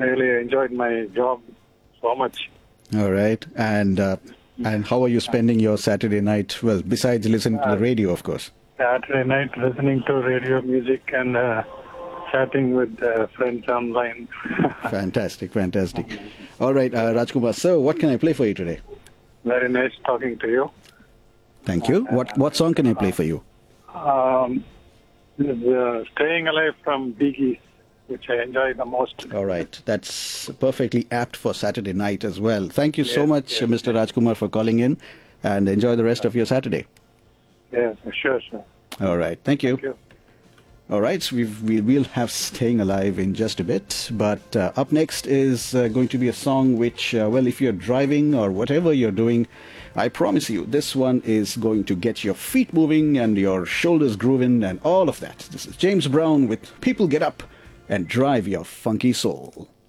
really enjoyed my job so much. All right. And how are you spending your Saturday night? Well, besides listening to the radio, of course. Saturday night listening to radio music and chatting with friends online. Fantastic, fantastic. All right, Rajkumar, so what can I play for you today? Very nice talking to you. Thank you. What song can I play for you? This is, Staying Alive from Bee Gees, which I enjoy the most. All right. That's perfectly apt for Saturday night as well. Thank you so much, Mr. Rajkumar, for calling in, and enjoy the rest of your Saturday. Yes, sure. All right. Thank you. Thank you. All right. So we'll have Staying Alive in just a bit. But up next is going to be a song which, well, if you're driving or whatever you're doing, I promise you, this one is going to get your feet moving and your shoulders grooving and all of that. This is James Brown with People Get Up and Drive Your Funky Soul.